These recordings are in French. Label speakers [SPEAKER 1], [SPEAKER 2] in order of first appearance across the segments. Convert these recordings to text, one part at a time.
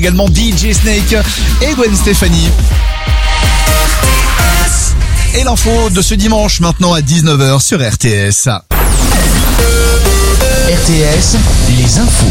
[SPEAKER 1] Également DJ Snake et Gwen Stefani. Et l'info de ce dimanche maintenant à 19h sur RTS.
[SPEAKER 2] RTS, les infos.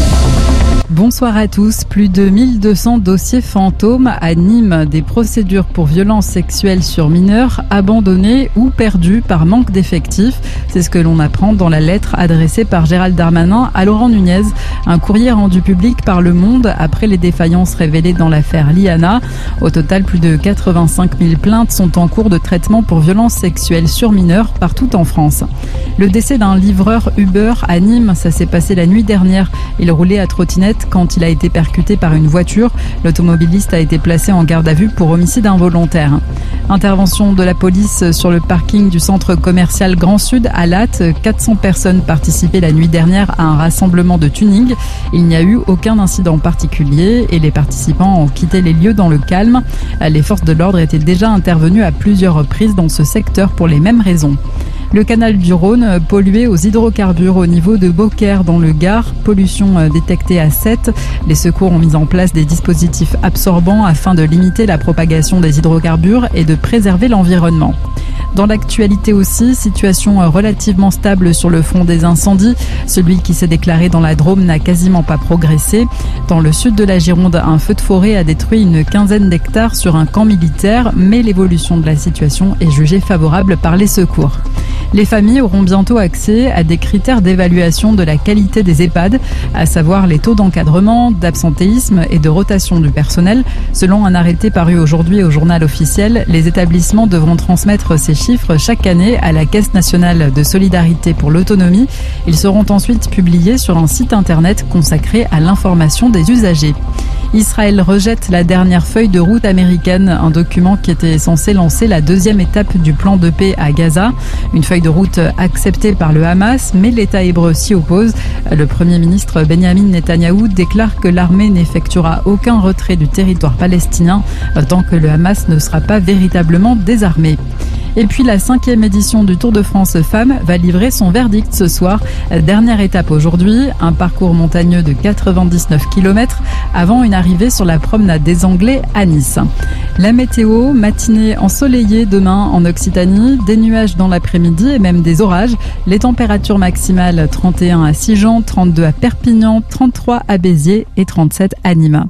[SPEAKER 3] Bonsoir à tous. Plus de 1200 dossiers fantômes à Nîmes, des procédures pour violences sexuelles sur mineurs abandonnées ou perdues par manque d'effectifs. C'est ce que l'on apprend dans la lettre adressée par Gérald Darmanin à Laurent Nunez. Un courrier rendu public par Le Monde après les défaillances révélées dans l'affaire Liana. Au total, plus de 85 000 plaintes sont en cours de traitement pour violences sexuelles sur mineurs partout en France. Le décès d'un livreur Uber à Nîmes, ça s'est passé la nuit dernière. Il roulait à trottinette quand il a été percuté par une voiture. L'automobiliste a été placé en garde à vue pour homicide involontaire. Intervention de la police sur le parking du centre commercial Grand Sud à Latte. 400 personnes participaient la nuit dernière à un rassemblement de tuning. Il n'y a eu aucun incident particulier et les participants ont quitté les lieux dans le calme. Les forces de l'ordre étaient déjà intervenues à plusieurs reprises dans ce secteur pour les mêmes raisons. Le canal du Rhône pollué aux hydrocarbures au niveau de Beaucaire dans le Gard. Pollution détectée à 7. Les secours ont mis en place des dispositifs absorbants afin de limiter la propagation des hydrocarbures et de préserver l'environnement. Dans l'actualité aussi, situation relativement stable sur le front des incendies. Celui qui s'est déclaré dans la Drôme n'a quasiment pas progressé. Dans le sud de la Gironde, un feu de forêt a détruit une quinzaine d'hectares sur un camp militaire, mais l'évolution de la situation est jugée favorable par les secours. Les familles auront bientôt accès à des critères d'évaluation de la qualité des EHPAD, à savoir les taux d'encadrement, d'absentéisme et de rotation du personnel. Selon un arrêté paru aujourd'hui au journal officiel, les établissements devront transmettre ces chiffres chaque année à la Caisse nationale de solidarité pour l'autonomie. Ils seront ensuite publiés sur un site internet consacré à l'information des usagers. Israël rejette la dernière feuille de route américaine, un document qui était censé lancer la deuxième étape du plan de paix à Gaza. Une feuille de route acceptée par le Hamas, mais l'État hébreu s'y oppose. Le Premier ministre Benjamin Netanyahou déclare que l'armée n'effectuera aucun retrait du territoire palestinien tant que le Hamas ne sera pas véritablement désarmé. Et puis la 5e édition du Tour de France Femmes va livrer son verdict ce soir. Dernière étape aujourd'hui, un parcours montagneux de 99 km avant une arrivée sur la promenade des Anglais à Nice. La météo, matinée ensoleillée demain en Occitanie, des nuages dans l'après-midi et même des orages. Les températures maximales 31 à Sigean, 32 à Perpignan, 33 à Béziers et 37 à Nîmes.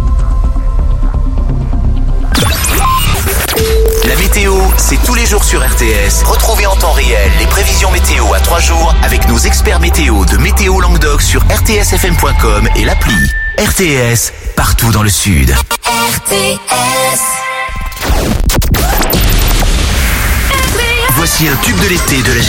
[SPEAKER 2] La météo, c'est tous les jours sur RTS. Retrouvez en temps réel les prévisions météo à 3 jours avec nos experts météo de Météo Languedoc sur rtsfm.com et l'appli. RTS, partout dans le Sud. RTS. Voici un tube de l'été de la